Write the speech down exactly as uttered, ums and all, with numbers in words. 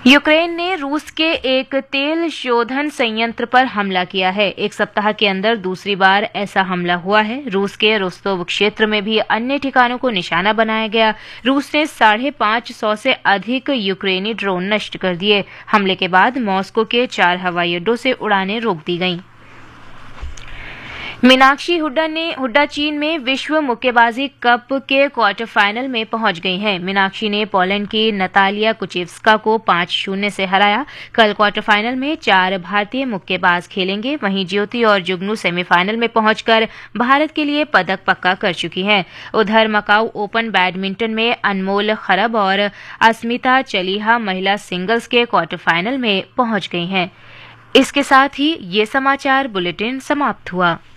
Ukraine ने रूस के एक तेल शोधन संयंत्र पर हमला किया है। एक सप्ताह के अंदर दूसरी बार ऐसा हमला हुआ है। रूस के रोस्तोव क्षेत्र में भी अन्य ठिकानों को निशाना बनाया गया। रूस ने साढ़े पांच सौ से अधिक यूक्रेनी ड्रोन नष्ट कर दिए। हमले के बाद मॉस्को के चार हवाई अड्डों से उड़ानें रोक दी गईं। मीनाक्षी हुड्डा ने हुड्डा चीन में विश्व मुक्केबाजी कप के क्वार्टर फाइनल में पहुंच गई हैं। मीनाक्षी ने पोलैंड की नतालिया कुचेव्स्का को पांच शून्य से हराया। कल क्वार्टर फाइनल में चार भारतीय मुक्केबाज खेलेंगे। वहीं ज्योति और जुगनू सेमीफाइनल में पहुंचकर भारत के लिए पदक पक्का कर चुकी हैं। उधर मकाऊ ओपन बैडमिंटन में अनमोल खरब और अस्मिता चलीहा महिला सिंगल्स के क्वार्टर फाइनल में पहुंच गई हैं। इसके साथ ही ये समाचार बुलेटिन समाप्त हुआ।